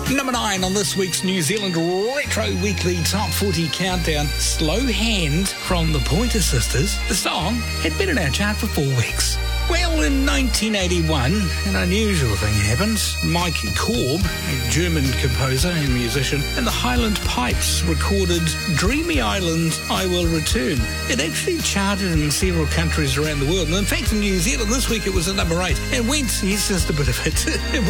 Number 9 on this week's New Zealand Retro Weekly Top 40 Countdown, Slow Hand from the Pointer Sisters. The song had been in our chart for 4 weeks. Well, in 1981, an unusual thing happened. Mike Korb, a German composer and musician, and the Highland Pipes recorded Dreamy Island, I Will Return. It actually charted in several countries around the world. And in fact, in New Zealand this week it was at number 8. And went, here's just a bit of it.